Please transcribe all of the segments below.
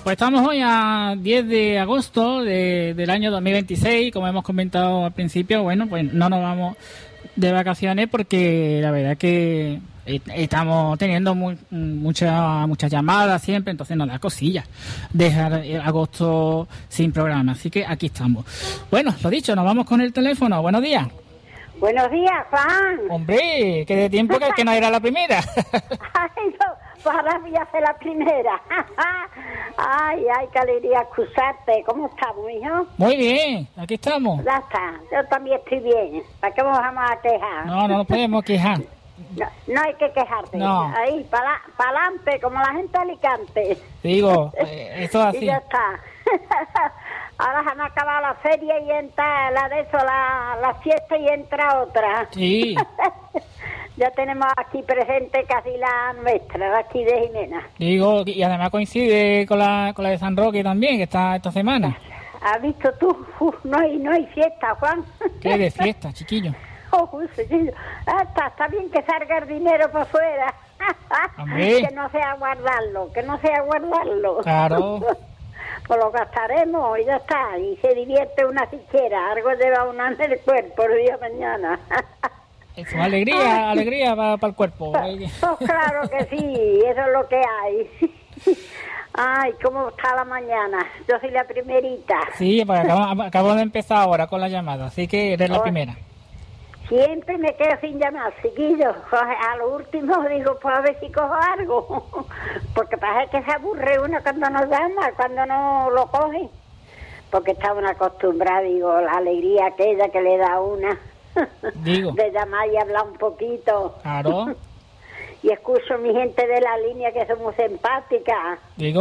Pues estamos hoy a 10 de agosto del año 2026. Como hemos comentado al principio, bueno, pues no nos vamos de vacaciones porque la verdad que estamos teniendo muchas llamadas siempre, entonces nos da cosillas dejar agosto sin programa. Así que aquí estamos. Bueno, lo dicho, nos vamos con el teléfono. Buenos días. Buenos días, Juan. Hombre, que de tiempo que no era la primera. Ay, no, pues ahora voy a hacer la primera. Ay, qué alegría escucharte. ¿Cómo estamos, hijo? Muy bien, aquí estamos. Ya está, yo también estoy bien. ¿Para qué nos vamos a quejar? No nos podemos quejar. No hay que quejarte. No. Ahí, para adelante, como la gente de Alicante. Digo, esto es así. Y ya está. Ahora se han acabado la feria y entra la fiesta y entra otra. Sí. Ya tenemos aquí presente casi la nuestra, la aquí de Jimena. Digo, y además coincide con la de San Roque también, que está esta semana. ¿Has visto tú? No hay fiesta, Juan. ¿Qué de fiesta, chiquillo? Chiquillo. Está bien que salga el dinero por fuera. Que no sea guardarlo. Claro. Pues lo gastaremos y ya está. Y se divierte una siquiera. Algo lleva una en el cuerpo el día de mañana. Eso, alegría para el cuerpo. Pues claro que sí, eso es lo que hay. Ay, ¿cómo está la mañana? Yo soy la primerita. Sí, pues acabo de empezar ahora con la llamada, así que eres la primera. Siempre me quedo sin llamar, chiquillos. A lo último digo, pues a ver si cojo algo. Porque parece que se aburre uno cuando nos llama, cuando no lo coge. Porque está uno acostumbrado, digo, la alegría aquella que le da a una. Digo. De llamar y hablar un poquito. Claro. Y escucho a mi gente de la línea que son muy simpáticas. Digo,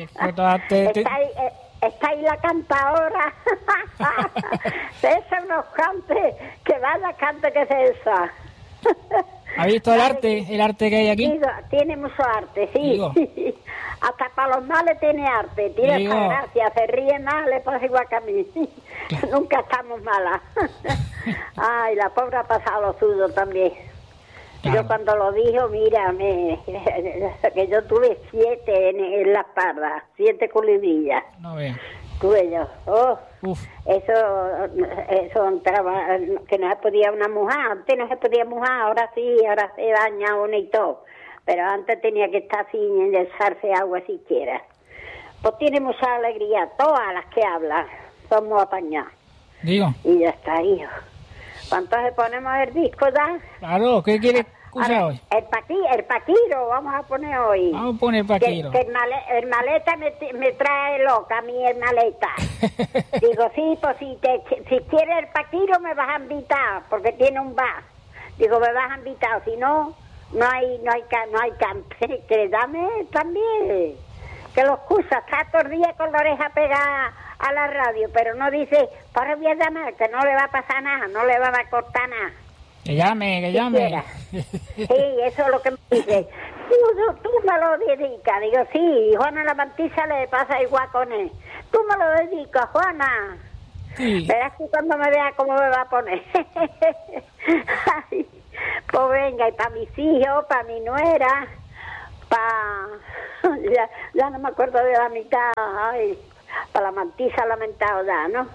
Está ahí la cantadora. Esa unos cantes, que vaya cante que es esa. ¿Ha visto el arte que hay aquí? Digo, tiene mucho arte, sí. Digo. Hasta para los males tiene arte, tiene gracia, se ríe más, le pasa igual que a mí. Nunca estamos malas. Ay, la pobre ha pasado lo suyo también. Claro. Yo cuando lo dijo, mira, que yo tuve 7 en la espalda, 7 colibrillas. No veo. Tuve yo. Eso entraba, que no se podía una mujer, antes no se podía mojar, ahora se baña uno y todo. Pero antes tenía que estar sin echarse agua siquiera. Pues tiene mucha alegría, todas las que hablan, somos apañadas. Digo. Y ya está, hijo. ¿Cuántos ponemos el disco ya? Claro, ¿qué quieres escuchar hoy? El Paquiro, vamos a poner hoy. Vamos a poner Paquiro. Que el maleta me trae loca, a mí el maleta. Digo, sí, pues si quieres el Paquiro me vas a invitar, porque tiene un bar. Digo, me vas a invitar, si no, no hay cante. Que dame también. Que lo excusa, está todo el día con la oreja pegada a la radio, pero no dice, para voy a llamar, que no le va a pasar nada, no le va a cortar nada. Que llame. Sí, eso es lo que me dice. Tú me lo dedicas. Digo, sí, Juana la Mantilla le pasa igual con él. Tú me lo dedicas, Juana. Sí. Verás que cuando me vea cómo me va a poner. Ay, pues venga, y para mis hijos, para mi nuera, ya no me acuerdo de la mitad, ay, para la Mantilla lamentado ya, ¿no?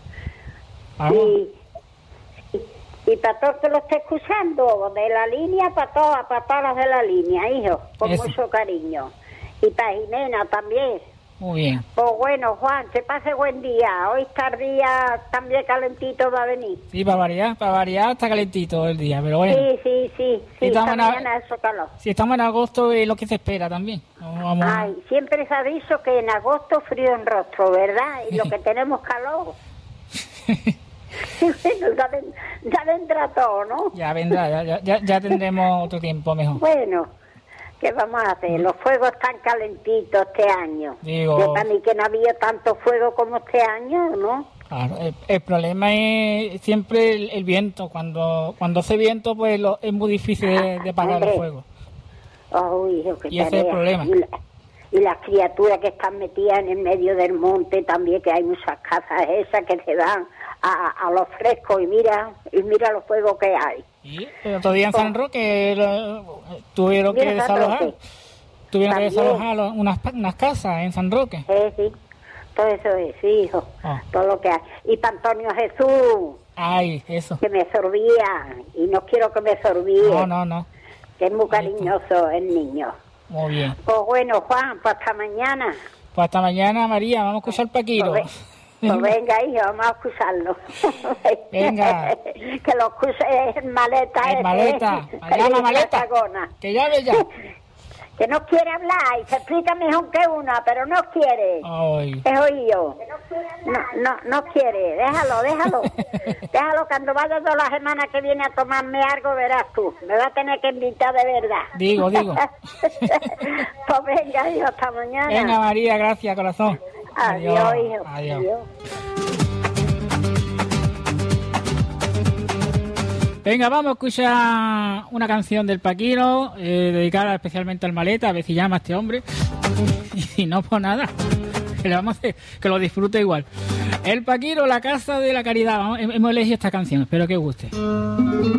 Y para todos que lo esté escuchando, de la línea, para todas las de la línea, hijo, con mucho cariño. Y para Jimena también. Muy bien. Pues bueno, Juan, que pase buen día. Hoy está el día también calentito, va a venir. Sí, para variar está calentito el día, pero bueno. Sí. Si estamos en agosto es lo que se espera también. Ay, siempre se ha dicho que en agosto frío en rostro, ¿verdad? Y lo que tenemos calor. Bueno, ya vendrá todo, ¿no? Ya vendrá, ya tendremos otro tiempo mejor. Bueno, ¿qué vamos a hacer? Los fuegos están calentitos este año. Digo... Yo también que no había tanto fuego como este año, ¿no? Claro, el problema es siempre el viento. Cuando hace viento, pues es muy difícil de apagar el fuego. Uy, hijo, qué y ese es el problema. Y las criaturas que están metidas en el medio del monte también, que hay muchas casas esas que se dan a los frescos y mira los fuegos que hay. ¿Y el otro día en San Roque tuvieron que desalojar? tuvieron que También. desalojar unas casas en San Roque. Sí. Todo eso es, sí, hijo. Ah. Todo lo que hay. Y para Antonio Jesús, Ay, eso. que me sorbía. Y no quiero que me sorbíe. No. Que es muy cariñoso el niño. Muy bien. Pues bueno, Juan, pues hasta mañana. Pues hasta mañana, María. Vamos a escuchar Paquiro. Pues venga, hijo, vamos a escucharlo. Venga. Que lo escuche en maleta. En maleta. Llama maleta. Que llame ya. Que no quiere hablar y se explica mejor que una, pero no quiere. Ay. Es oído. No quiere. Déjalo. Déjalo, cuando vaya toda la semana que viene a tomarme algo, verás tú. Me va a tener que invitar de verdad. Digo. Pues venga, hijo, hasta mañana. Venga, María, gracias, corazón. Adiós, hijo. Adiós. Venga, vamos a escuchar una canción del Paquiro, dedicada especialmente al Maleta, a ver si llama a este hombre. Y si no, pues nada, que le vamos a hacer, que lo disfrute igual. El Paquiro, la Casa de la Caridad. Hemos elegido esta canción, espero que os guste.